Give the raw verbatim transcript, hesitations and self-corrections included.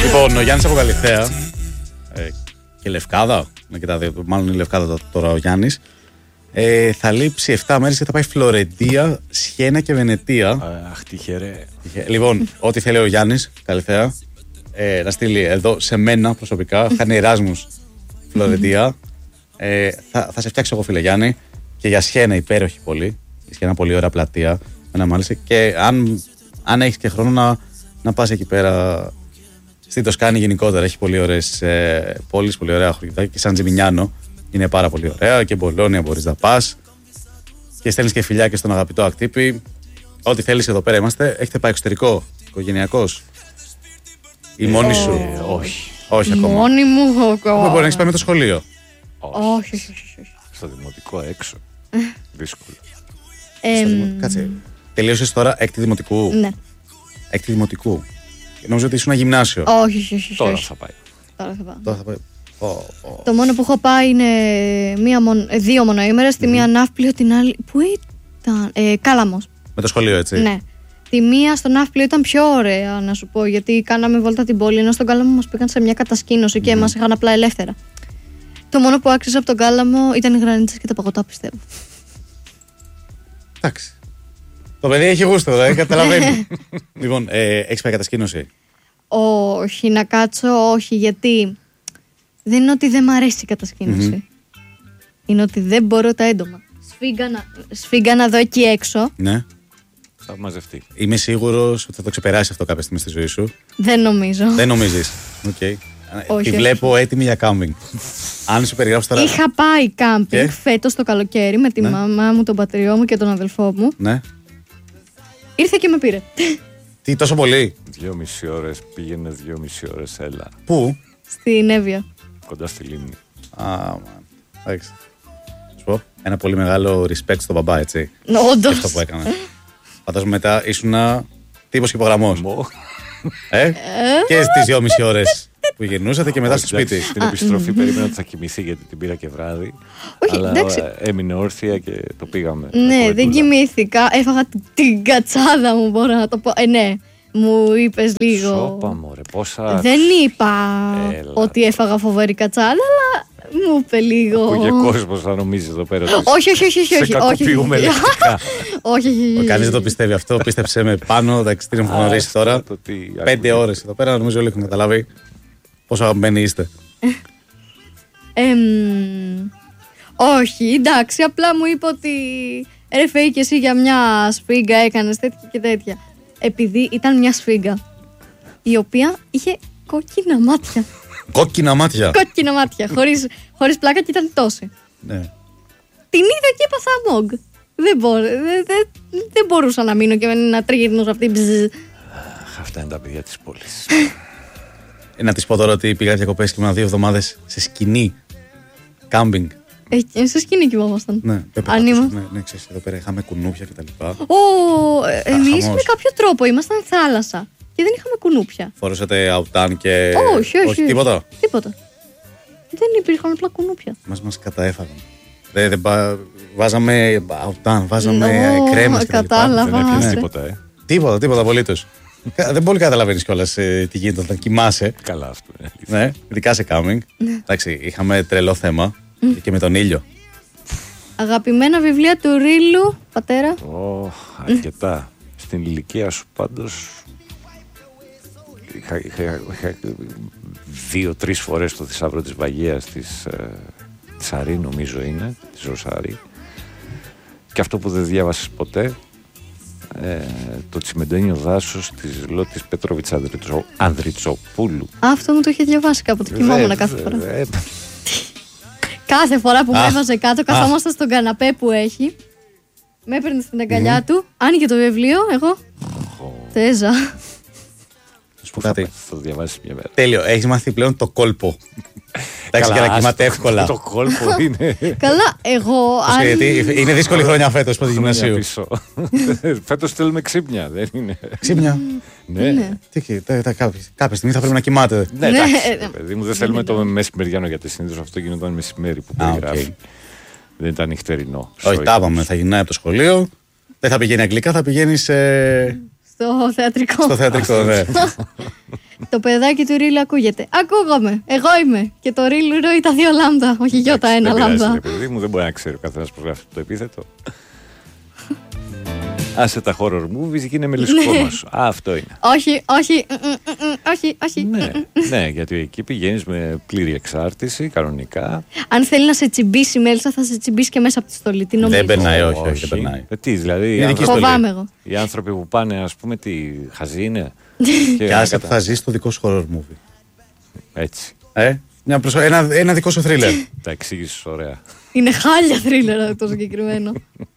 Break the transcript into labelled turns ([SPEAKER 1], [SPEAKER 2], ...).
[SPEAKER 1] Λοιπόν, ο Γιάννης από Καλιθέα ε, και Λευκάδα, να κοιτάτε, μάλλον η Λευκάδα τώρα ο Γιάννης, ε, θα λείψει επτά μέρες και θα πάει Φλωρεντία, Σιένα και Βενετία.
[SPEAKER 2] Αχ, τυχερέ.
[SPEAKER 1] Λοιπόν, ό,τι θέλει ο Γιάννης Καλιθέα, ε, να στείλει εδώ σε μένα προσωπικά. Θα είναι Εράσμους Φλωρεντία. Ε, θα, θα σε φτιάξω εγώ, φίλε Γιάννη. Και για Σιένα υπέροχη πολύ. Η Σιένα πολύ ωραία πλατεία. Ένα μάλιστα. Και αν, αν έχεις και χρόνο να, να πας εκεί πέρα στη Τοσκάνη γενικότερα. Έχει πολύ ωραίες ε, πόλεις, πολύ ωραία χωριά. Και Σαν Τζιμινιάνο είναι πάρα πολύ ωραία. Και Μπολόνια μπορείς να πας. Και στέλνεις και φιλιά και στον αγαπητό Ακτύπη. Ό,τι θέλεις, εδώ πέρα είμαστε. Έχετε πάει εξωτερικό, οικογενειακός? Η μόνη σου?
[SPEAKER 2] Ε, όχι.
[SPEAKER 1] Όχι ακόμα.
[SPEAKER 3] Μόνη μου.
[SPEAKER 1] Μπορεί να έχεις πάει με το σχολείο.
[SPEAKER 3] Όχι, όχι, όχι.
[SPEAKER 2] Στο δημοτικό έξω. Δύσκολο.
[SPEAKER 3] Ε,
[SPEAKER 1] Κάτσε. Τελείωσες τώρα έκτη δημοτικού.
[SPEAKER 3] ναι.
[SPEAKER 1] Έκτη δημοτικού. Νομίζω ότι ήσουν γυμνάσιο.
[SPEAKER 3] Όχι, όχι, όχι.
[SPEAKER 2] Τώρα
[SPEAKER 3] όχι.
[SPEAKER 2] θα πάει.
[SPEAKER 3] Τώρα θα πάω.
[SPEAKER 1] Τώρα θα πάει. Ω, ω.
[SPEAKER 3] Το μόνο που έχω πάει είναι μία μονο, ε, δύο μονοήμερες, τη μία Ναύπλιο, την άλλη. Πού ήταν? Ε, Κάλαμος.
[SPEAKER 1] Με το σχολείο, έτσι.
[SPEAKER 3] Ναι. Τη μία στο Ναύπλιο ήταν πιο ωραία, να σου πω, γιατί κάναμε βόλτα την πόλη, ενώ στον Κάλαμο μας πήγαν σε μια κατασκήνωση και μας είχαν απλά ελεύθερα. Το μόνο που άξιζε από τον Κάλαμο ήταν οι γρανίτσες και τα παγωτά, πιστεύω.
[SPEAKER 1] Εντάξει. Το παιδί έχει γούστο, δεν καταλαβαίνει. Λοιπόν, ε, έχεις πάει κατασκήνωση?
[SPEAKER 3] Όχι, να κάτσω, όχι, γιατί δεν είναι ότι δεν μ' αρέσει η κατασκήνωση. Είναι ότι δεν μπορώ τα έντομα. Σφίγγα να, σφίγγα να δω εκεί έξω.
[SPEAKER 1] Ναι.
[SPEAKER 2] Θα μαζευτεί.
[SPEAKER 1] Είμαι σίγουρος ότι θα το ξεπεράσει αυτό κάποια στιγμή στη ζωή σου.
[SPEAKER 3] Δεν νομίζω.
[SPEAKER 1] Δεν νομίζεις? Οκ. Okay. Τη
[SPEAKER 3] όχι.
[SPEAKER 1] βλέπω έτοιμη για κάμπινγκ. Αν σου περιγράψω τώρα.
[SPEAKER 3] Είχα πάει κάμπινγκ
[SPEAKER 1] Και?
[SPEAKER 3] φέτος το καλοκαίρι με τη
[SPEAKER 1] Ναι.
[SPEAKER 3] μαμά μου, τον πατριό μου και τον αδελφό μου.
[SPEAKER 1] Ναι.
[SPEAKER 3] Ήρθε και με πήρε.
[SPEAKER 1] Τι, τόσο πολύ?
[SPEAKER 2] Δύο μισή ώρες πήγαινε, δύο μισή ώρες έλα.
[SPEAKER 1] Πού?
[SPEAKER 3] Στην Εύβοια.
[SPEAKER 2] Κοντά στη λίμνη.
[SPEAKER 1] Α, μαν. Εντάξει. Σου πω, ένα πολύ μεγάλο respect στον μπαμπά, έτσι.
[SPEAKER 3] Ναι,
[SPEAKER 1] Για
[SPEAKER 3] όντως.
[SPEAKER 1] αυτό που έκανε. Φαντάζομαι μετά ήσουν τύπος και υπογραμμός.
[SPEAKER 2] Μω.
[SPEAKER 1] Ε? Και στις δυόμιση ώρες που γυρνούσατε και μετά στο
[SPEAKER 2] Εντάξει,
[SPEAKER 1] σπίτι.
[SPEAKER 2] Στην επιστροφή περίμενα ότι θα κοιμηθεί γιατί την πήρα και βράδυ.
[SPEAKER 3] Όχι,
[SPEAKER 2] αλλά
[SPEAKER 3] εντάξει.
[SPEAKER 2] ε, έμεινε όρθια και το πήγαμε.
[SPEAKER 3] Ναι,
[SPEAKER 2] από
[SPEAKER 3] δεν
[SPEAKER 2] Ετούλα.
[SPEAKER 3] κοιμήθηκα. Έφαγα την- την κατσάδα μου, μπορώ να το πω. Ε, ναι, μου είπες λίγο.
[SPEAKER 2] Σώπα μωρέ, πόσα.
[SPEAKER 3] Δεν είπα
[SPEAKER 2] Έλα.
[SPEAKER 3] ότι έφαγα φοβερή κατσάδα, αλλά μου είπε λίγο.
[SPEAKER 2] Ακούγε κόσμος να νομίζει εδώ πέρα. ότι
[SPEAKER 3] Όχι, όχι, όχι, όχι.
[SPEAKER 2] σε
[SPEAKER 3] όχι, όχι,
[SPEAKER 2] κακοποιούμε
[SPEAKER 3] όχι.
[SPEAKER 2] λεκτικά.
[SPEAKER 3] Όχι, όχι, όχι.
[SPEAKER 1] Κανείς δεν το πιστεύει αυτό. Πίστεψε με πάνω. Εντάξει, τι να μου γνωρίσει τώρα.
[SPEAKER 2] Το τι
[SPEAKER 1] Πέντε
[SPEAKER 2] ακούγεται.
[SPEAKER 1] ώρες εδώ πέρα. Νομίζω όλοι έχουν καταλάβει πόσο αγαπημένοι είστε.
[SPEAKER 3] Εμ, όχι, εντάξει, απλά μου είπε ότι ρε Φέη και εσύ για μια σφίγγα έκανες τέτοια και τέτοια. Επειδή ήταν μια σφίγγα η οποία είχε κόκκινα μάτια.
[SPEAKER 1] Κόκκινα μάτια.
[SPEAKER 3] Κόκκινα μάτια, χωρίς, χωρίς πλάκα και ήταν τόση.
[SPEAKER 1] Ναι.
[SPEAKER 3] Την είδα και έπαθα μόγκ. Δεν, μπορώ, δεν, δεν, δεν μπορούσα να μείνω και να τριγυρνούσα αυτή. Μπζζ.
[SPEAKER 2] Αχ, αυτά είναι τα παιδιά της πόλης.
[SPEAKER 1] Ε, Να τη πω τώρα ότι πήγα διακοπές και ήμουν δύο εβδομάδες σε σκηνή. Κάμπινγκ.
[SPEAKER 3] Ε, σε σκηνή κοιμόμασταν.
[SPEAKER 1] Ναι,
[SPEAKER 3] Αν
[SPEAKER 1] πεπατούσαμε,
[SPEAKER 3] ήμουν-
[SPEAKER 1] ναι, ναι, ξέρεις, εδώ πέρα είχαμε κουνούπια κτλ.
[SPEAKER 3] Ω, ε, εμείς
[SPEAKER 1] χαμός.
[SPEAKER 3] με κάποιο τρόπο ήμασταν θάλασσα και δεν είχαμε κουνούπια.
[SPEAKER 1] Φορούσατε αουτάν και.
[SPEAKER 3] Όχι, όχι, όχι.
[SPEAKER 1] τίποτα.
[SPEAKER 3] Τίποτα. Δεν υπήρχαν απλά κουνούπια.
[SPEAKER 1] Μας, μας καταέφαγαν. Δεν, δεν, πα- βάζαμε αουτάν, βάζαμε
[SPEAKER 3] Ω,
[SPEAKER 1] κρέμες κτλ.
[SPEAKER 3] κατάλαβα.
[SPEAKER 2] Δεν έπιανε
[SPEAKER 3] άσε.
[SPEAKER 2] τίποτα, ε.
[SPEAKER 1] Τίποτα, τίποτα απολύτως. Κα- δεν πολύ καταλαβαίνεις κιόλας ε, τι γίνεται όταν κοιμάσαι.
[SPEAKER 2] Καλά αυτό είναι αλήθεια.
[SPEAKER 1] Ναι, ειδικά σε κάμπινγκ. Εντάξει, είχαμε τρελό θέμα και με τον ήλιο.
[SPEAKER 3] Αγαπημένα βιβλία του Ρίλου, πατέρα.
[SPEAKER 2] Ω, αρκετά. Στην ηλικία σου πάντως είχα, είχα, είχα δύο-τρεις φορές το θησαύρο της Βαγίας της ε, Σαρή, νομίζω είναι, της Ρωσάρη. Και αυτό που δεν διάβασες ποτέ, ε, το τσιμεντένιο δάσος της Λότης Πετρόβιτς Ανδριτσο, Ανδριτσοπούλου.
[SPEAKER 3] Αυτό μου το είχε διαβάσει κάποτε. Κοιμόμουν
[SPEAKER 2] Δε-
[SPEAKER 3] κάθε φορά.
[SPEAKER 2] ε,
[SPEAKER 3] Κάθε φορά που με
[SPEAKER 1] Αχ.
[SPEAKER 3] έβαζε κάτω, καθόμασταν στον καναπέ που έχει. Με έπαιρνε στην αγκαλιά του, άνοιγε το βιβλίο, εγώ. Τέζα.
[SPEAKER 1] Να σου πω κάτι.
[SPEAKER 2] Θα το διαβάσεις μια μέρα.
[SPEAKER 1] Τέλειο, έχεις μάθει πλέον το κόλπο. Εντάξει, για να
[SPEAKER 2] άστο,
[SPEAKER 1] κοιμάται εύκολα.
[SPEAKER 2] Το κόλπο είναι.
[SPEAKER 3] Καλά, εγώ.
[SPEAKER 1] Πώς
[SPEAKER 3] αν-
[SPEAKER 1] γιατί είναι δύσκολη χρονιά φέτος πρώτη γυμνασίου.
[SPEAKER 2] Πίσω. Φέτος θέλουμε ξύπνια, δεν είναι.
[SPEAKER 1] Ξύπνια.
[SPEAKER 2] Ναι.
[SPEAKER 1] Τι και- τα- τα- Κάποια κάποια στιγμή θα πρέπει να κοιμάται.
[SPEAKER 2] Ναι,
[SPEAKER 3] Ναι,
[SPEAKER 2] εντάξει,
[SPEAKER 3] ε,
[SPEAKER 2] ρε παιδί μου, δεν θέλουμε το μεσημεριανό γιατί συνήθως αυτό γινόταν μεσημέρι που
[SPEAKER 1] Α, οκ.
[SPEAKER 2] περιγράφει. Δεν ήταν νυχτερινό.
[SPEAKER 1] Όχι,
[SPEAKER 2] Sorry.
[SPEAKER 1] τα είπαμε. Θα γυρνάει από το σχολείο. Δεν θα πηγαίνει αγγλικά, θα πηγαίνει σε.
[SPEAKER 3] Στο θεατρικό.
[SPEAKER 1] Στο θεατρικό, ναι.
[SPEAKER 3] Το παιδάκι του Ρίλου ακούγεται. Ακούγομαι. Εγώ είμαι. Και το Ρίλου ροεί τα δύο λάμδα. Όχι γιώτα ένα λάμδα.
[SPEAKER 2] Παιδί μου, δεν μπορεί να ξέρει ο καθένα πώ γράφει το επίθετο. Άσε τα horror movies και είναι μελισσοκόμμα σου. Α, αυτό είναι.
[SPEAKER 3] Όχι, όχι, όχι, όχι.
[SPEAKER 2] Ναι, ναι, γιατί εκεί πηγαίνει με πλήρη εξάρτηση, κανονικά.
[SPEAKER 3] Αν θέλει να σε τσιμπήσει η Μέλισσα, θα σε τσιμπήσει και μέσα από τη στολή. Τι νομίζεις?
[SPEAKER 1] Δεν περνάει, όχι, όχι, δεν περνάει.
[SPEAKER 2] Ε, τι, δηλαδή.
[SPEAKER 1] Είναι δική
[SPEAKER 3] Φοβάμαι εγώ.
[SPEAKER 2] Οι άνθρωποι που πάνε, α πούμε, τι χαζοί είναι.
[SPEAKER 1] Και άσε που θα ζήσει το δικό σου horror movie.
[SPEAKER 2] Έτσι.
[SPEAKER 1] Ε, μια προσω... ένα, ένα δικό σου thriller.
[SPEAKER 2] Τα εξήγησε ωραία.
[SPEAKER 3] Είναι χάλια θρίλερα το συγκεκριμένο.